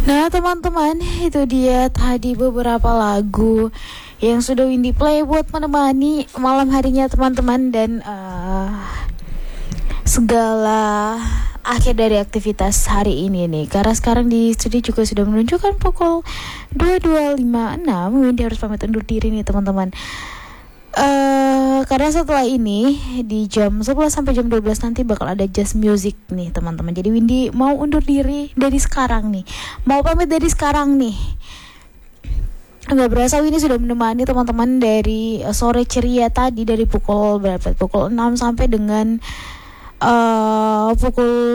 Nah teman-teman, itu dia tadi beberapa lagu yang sudah Windy play buat menemani malam harinya teman-teman. Dan segala akhir dari aktivitas hari ini nih, karena sekarang di studio juga sudah menunjukkan pukul 22.56. Windy harus pamit undur diri nih teman-teman. Karena setelah ini di jam 11 sampai jam 12 nanti bakal ada jazz music nih teman-teman. Jadi Windy mau undur diri dari sekarang nih, mau pamit dari sekarang nih. Nggak berasa Windy sudah menemani teman-teman dari sore ceria tadi, dari pukul berapa? Pukul 6 sampai dengan pukul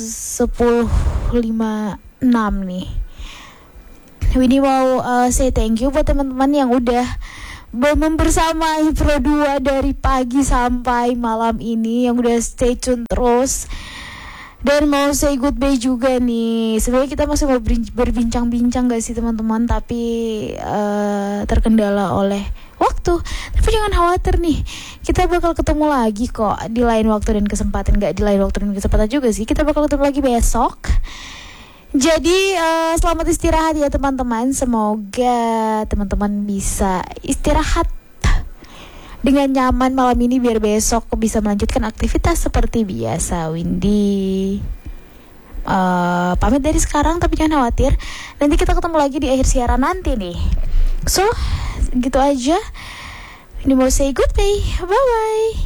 10.56 nih. Windy mau say thank you buat teman-teman yang udah membersamai Pro 2 dari pagi sampai malam ini, yang udah stay tune terus. Dan mau say goodbye juga nih. Sebenarnya kita masih mau berbincang-bincang gak sih teman-teman, tapi terkendala oleh waktu. Tapi jangan khawatir nih, kita bakal ketemu lagi kok di lain waktu dan kesempatan. Gak di lain waktu dan kesempatan juga sih, kita bakal ketemu lagi besok. Jadi selamat istirahat ya teman-teman. Semoga teman-teman bisa istirahat dengan nyaman malam ini, biar besok bisa melanjutkan aktivitas seperti biasa. Windy pamit dari sekarang, tapi jangan khawatir, nanti kita ketemu lagi di akhir siaran nanti nih. So gitu aja, Windy mau say goodbye, bye bye.